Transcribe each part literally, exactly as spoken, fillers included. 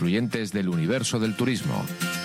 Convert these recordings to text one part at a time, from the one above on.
influyentes del universo del turismo.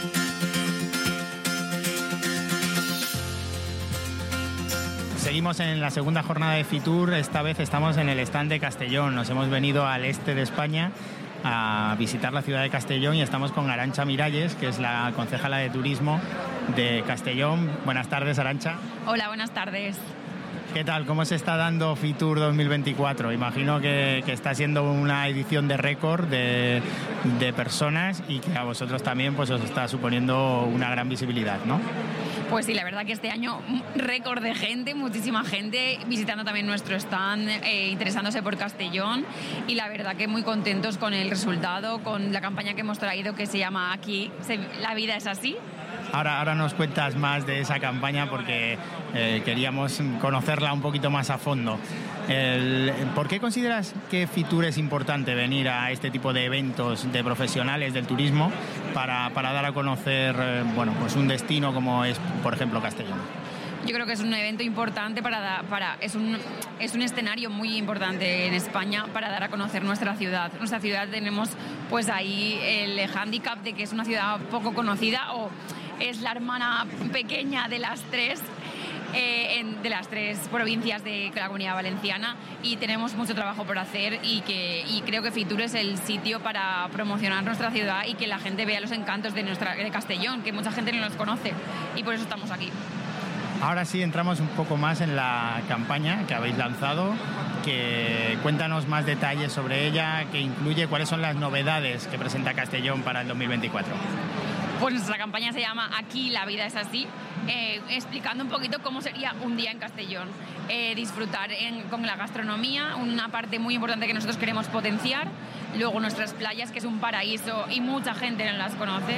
Seguimos en la segunda jornada de Fitur. Esta vez estamos en el stand de Castellón. Nos hemos venido al este de España a visitar la ciudad de Castellón y estamos con Arantxa Miralles, que es la concejala de turismo de Castellón. Buenas tardes, Arantxa. Hola, buenas tardes. ¿Qué tal? ¿Cómo se está dando Fitur dos mil veinticuatro? Imagino que, que está siendo una edición de récord de, de personas y que a vosotros también pues, os está suponiendo una gran visibilidad, ¿no? Pues sí, la verdad que este año récord de gente, muchísima gente visitando también nuestro stand, eh, interesándose por Castellón, y la verdad que muy contentos con el resultado, con la campaña que hemos traído que se llama Aquí se, la vida es así. Ahora, ahora nos cuentas más de esa campaña porque eh, queríamos conocerla un poquito más a fondo. El, ¿Por qué consideras que Fitur es importante venir a este tipo de eventos de profesionales del turismo para, para dar a conocer eh, bueno, pues un destino como es, por ejemplo, Castellón? Yo creo que es un evento importante para, para es un es un escenario muy importante en España para dar a conocer nuestra ciudad. Nuestra ciudad tenemos pues ahí el hándicap de que es una ciudad poco conocida, o es la hermana pequeña de las tres. Eh, en, de las tres provincias de la Comunidad Valenciana, y tenemos mucho trabajo por hacer, y, que, y creo que Fitur es el sitio para promocionar nuestra ciudad y que la gente vea los encantos de, nuestra, de Castellón, que mucha gente no los conoce, y por eso estamos aquí. Ahora sí entramos un poco más en la campaña que habéis lanzado, que cuéntanos más detalles sobre ella, que incluye cuáles son las novedades que presenta Castellón para el dos mil veinticuatro. Pues nuestra campaña se llama Aquí la vida es así, eh, explicando un poquito cómo sería un día en Castellón. Eh, disfrutar en, con la gastronomía, una parte muy importante que nosotros queremos potenciar. Luego nuestras playas, que es un paraíso y mucha gente no las conoce.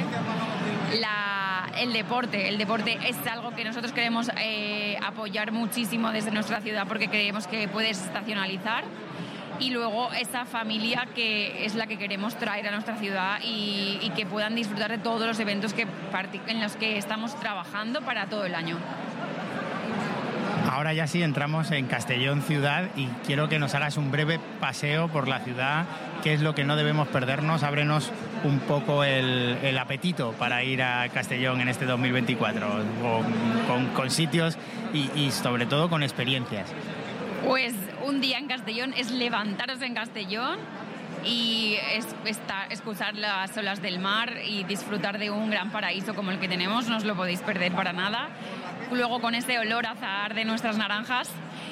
La, el deporte, el deporte es algo que nosotros queremos eh, apoyar muchísimo desde nuestra ciudad, porque creemos que puede estacionalizar. Y luego esa familia que es la que queremos traer a nuestra ciudad y, y que puedan disfrutar de todos los eventos que, en los que estamos trabajando para todo el año. Ahora ya sí entramos en Castellón ciudad y quiero que nos hagas un breve paseo por la ciudad. ¿Qué es lo que no debemos perdernos? Ábrenos un poco el, el apetito para ir a Castellón en este dos mil veinticuatro, con, con, con sitios y, y sobre todo con experiencias. Pues un día en Castellón es levantaros en Castellón y es, estar, escuchar las olas del mar y disfrutar de un gran paraíso como el que tenemos. No os lo podéis perder para nada. Luego con ese olor a azahar de nuestras naranjas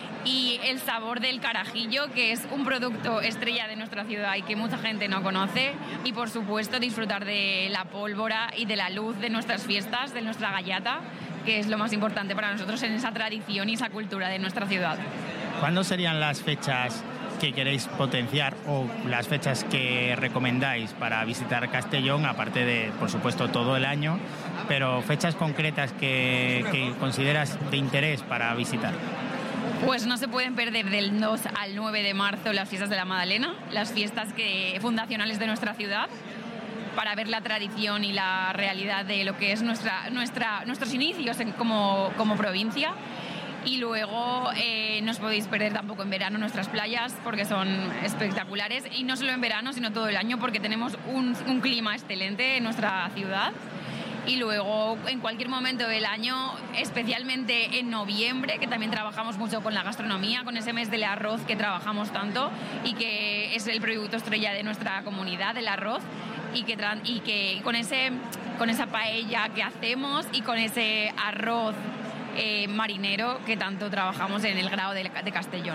y el sabor del carajillo, que es un producto estrella de nuestra ciudad y que mucha gente no conoce. Y por supuesto disfrutar de la pólvora y de la luz de nuestras fiestas, de nuestra gallata, que es lo más importante para nosotros en esa tradición y esa cultura de nuestra ciudad. ¿Cuándo serían las fechas que queréis potenciar o las fechas que recomendáis para visitar Castellón, aparte de, por supuesto, todo el año, pero fechas concretas que, que consideras de interés para visitar? Pues no se pueden perder del dos al nueve de marzo las fiestas de la Madalena, las fiestas que, fundacionales de nuestra ciudad, para ver la tradición y la realidad de lo que es nuestra, nuestra, nuestros inicios en, como, como provincia. Y luego eh, no os podéis perder tampoco en verano nuestras playas, porque son espectaculares, y no solo en verano sino todo el año, porque tenemos un, un clima excelente en nuestra ciudad. Y luego en cualquier momento del año, especialmente en noviembre, que también trabajamos mucho con la gastronomía, con ese mes del arroz que trabajamos tanto y que es el producto estrella de nuestra comunidad, el arroz, y que, y que con, ese, con esa paella que hacemos y con ese arroz Eh, marinero que tanto trabajamos en el Grao de, de Castellón.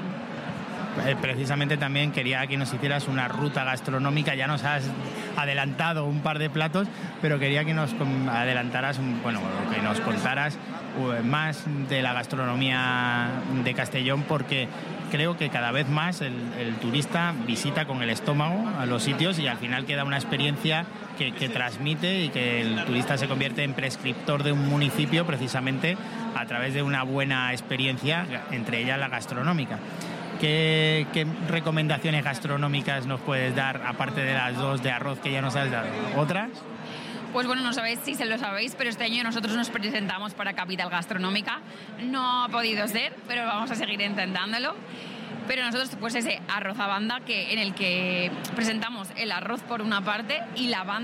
Eh, precisamente también quería que nos hicieras una ruta gastronómica. Ya nos has adelantado un par de platos, pero quería que nos adelantaras, bueno, que nos contaras más de la gastronomía de Castellón, porque creo que cada vez más el, el turista visita con el estómago a los sitios y al final queda una experiencia que, que transmite, y que el turista se convierte en prescriptor de un municipio precisamente a través de una buena experiencia, entre ellas la gastronómica. ¿Qué, qué recomendaciones gastronómicas nos puedes dar, aparte de las dos de arroz que ya nos has dado? ¿Otras? Pues bueno, no sabéis si se lo sabéis, pero este año nosotros nos presentamos para Capital Gastronómica. No ha podido ser, pero vamos a seguir intentándolo. Pero nosotros, pues ese arroz a banda, que, en el que presentamos el arroz por una parte y la banda